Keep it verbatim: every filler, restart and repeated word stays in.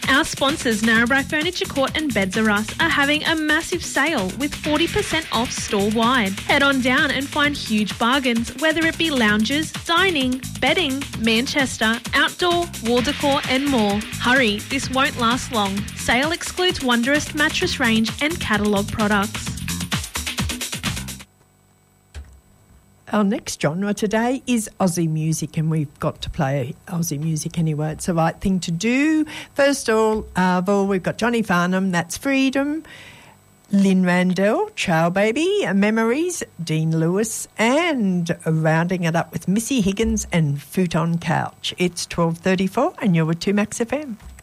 Our sponsors, Narrabri Furniture Court and Beds R Us, are having a massive sale with forty percent off store-wide. Head on down and find huge bargains, whether it be lounges, dining, bedding, Manchester, outdoor, wall decor and more. Hurry, this won't last long. Sale excludes Wondrous mattress range and catalogue products. Our next genre today is Aussie music, and we've got to play Aussie music anyway. It's the right thing to do. First of all, uh, of all we've got Johnny Farnham, That's Freedom, Lynn Randell, Chow Baby, Memories, Dean Lewis, and rounding it up with Missy Higgins and Futon Couch. It's twelve thirty-four and you're with two Max F M.